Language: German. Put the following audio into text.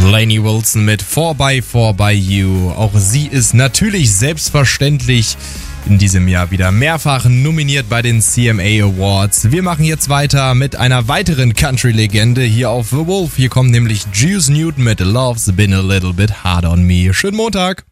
Lainey Wilson mit 4x4 by You. Auch sie ist natürlich selbstverständlich in diesem Jahr wieder mehrfach nominiert bei den CMA Awards. Wir machen jetzt weiter mit einer weiteren Country-Legende hier auf The Wolf. Hier kommt nämlich Juice Newton mit Love's Been a Little Bit Hard on Me. Schönen Montag.